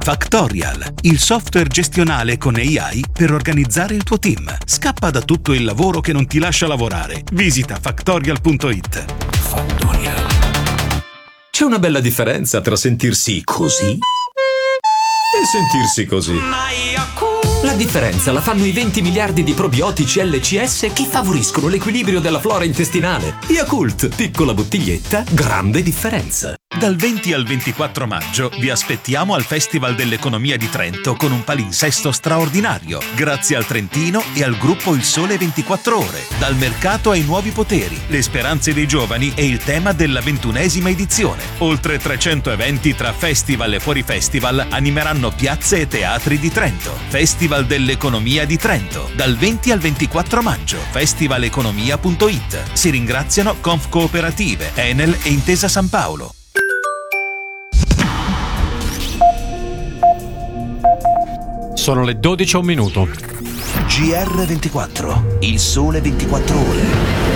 Factorial, il software gestionale con AI per organizzare il tuo team. Scappa da tutto il lavoro che non ti lascia lavorare. Visita factorial.it. Factorial. C'è una bella differenza tra sentirsi così e sentirsi così. La differenza la fanno i 20 miliardi di probiotici LCS che favoriscono l'equilibrio della flora intestinale. Yakult, piccola bottiglietta, grande differenza. Dal 20 al 24 maggio vi aspettiamo al Festival dell'Economia di Trento con un palinsesto straordinario, grazie al Trentino e al gruppo Il Sole 24 Ore. Dal mercato ai nuovi poteri, le speranze dei giovani e il tema della 21esima edizione. Oltre 300 eventi tra festival e fuori festival animeranno piazze e teatri di Trento. Festival dell'Economia di Trento, dal 20 al 24 maggio. Festivaleconomia.it. Si ringraziano Conf Cooperative, Enel e Intesa San Paolo. Sono le 12:01. GR24, il sole 24 ore.